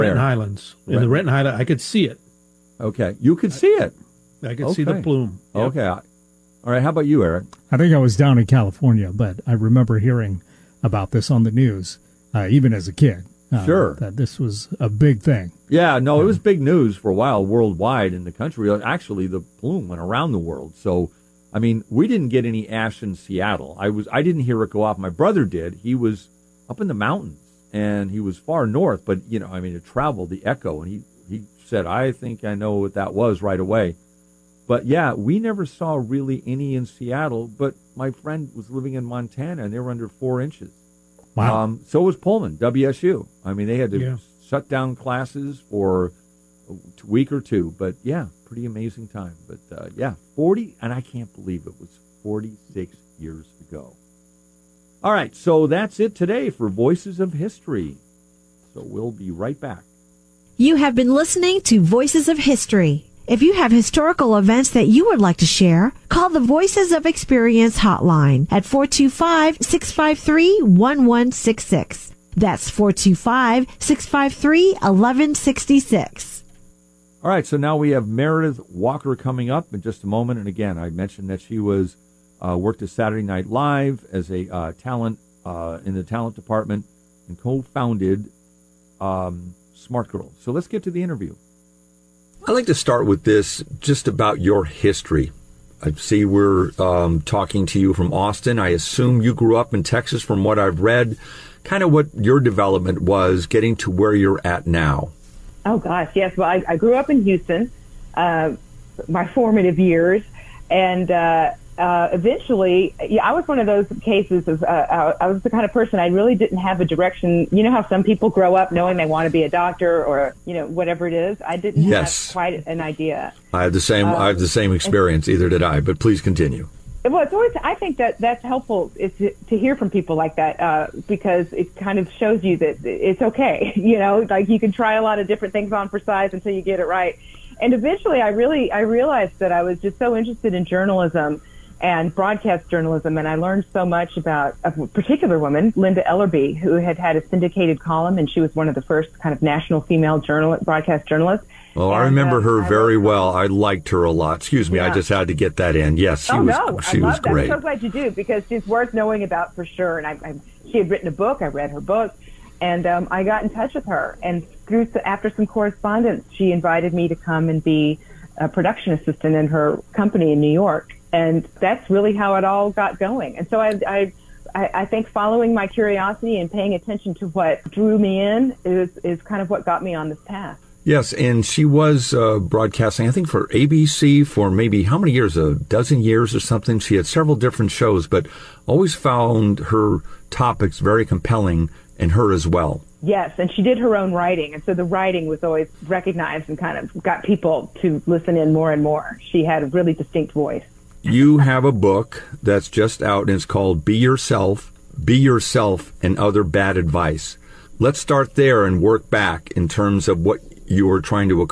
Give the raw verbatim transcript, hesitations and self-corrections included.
Renton Highlands. In Renton. the Renton Highlands, I could see it. Okay. You could see it. I could Okay. see the plume. Yep. Okay. All right. How about you, Eric? I think I was down in California, but I remember hearing about this on the news, uh, even as a kid. Uh, Sure. That this was a big thing. Yeah, no, it was big news for a while worldwide in the country. Actually, the plume went around the world. So, I mean, we didn't get any ash in Seattle. I was, I didn't hear it go off. My brother did. He was up in the mountains, and he was far north. But, you know, I mean, it traveled, the echo. And he, he said, I think I know what that was right away. But, yeah, we never saw really any in Seattle. But my friend was living in Montana, and they were under four inches. Wow. Um, so was Pullman, W S U. I mean, they had to Yeah. shut down classes for a week or two. But, yeah, pretty amazing time. But, uh, yeah, forty, and I can't believe it was forty-six years ago. All right, so that's it today for Voices of History. So we'll be right back. You have been listening to Voices of History. If you have historical events that you would like to share, call the Voices of Experience hotline at four two five, six five three, one one six six. That's four two five, six five three, one one six six. All right, so now we have Meredith Walker coming up in just a moment. And again, I mentioned that she was uh, worked at Saturday Night Live as a uh, talent uh, in the talent department and co-founded um, Smart Girl. So let's get to the interview. I'd like to start with this, just about your history. I see we're um, talking to you from Austin. I assume you grew up in Texas from what I've read. Kind of what your development was getting to where you're at now. Oh, gosh, yes. Well, I, I grew up in Houston, uh, my formative years, and uh, uh, eventually, yeah, I was one of those cases of, uh, I, I was the kind of person, I really didn't have a direction. You know how some people grow up knowing they want to be a doctor or, you know, whatever it is? I didn't Yes. have quite an idea. I have the same. Um, I have the same experience. Either did I. But please continue. Well, it's always, I think that that's helpful is to, to hear from people like that, uh, because it kind of shows you that it's okay. You know, like you can try a lot of different things on for size until you get it right. And eventually I really, I realized that I was just so interested in journalism and broadcast journalism. And I learned so much about a particular woman, Linda Ellerby, who had had a syndicated column, and she was one of the first kind of national female journal, broadcast journalists. Oh, I And, remember uh, her I very loved her. well. I liked her a lot. Excuse me, I Yeah. just had to get that in. Yes, she oh, was. no, She I was love that. great. I'm so glad you do, because she's worth knowing about for sure. And I, I, she had written a book. I read her book, and um, I got in touch with her. And through after some correspondence, she invited me to come and be a production assistant in her company in New York. And that's really how it all got going. And so I, I, I think following my curiosity and paying attention to what drew me in is, is kind of what got me on this path. Yes, and she was uh, broadcasting, I think, for A B C for maybe how many years? A dozen years or something. She had several different shows, but always found her topics very compelling, and her as well. Yes, and she did her own writing, and so the writing was always recognized and kind of got people to listen in more and more. She had a really distinct voice. You have a book that's just out, and it's called Be Yourself, Be Yourself, and Other Bad Advice. Let's start there and work back in terms of what you were trying to accomplish.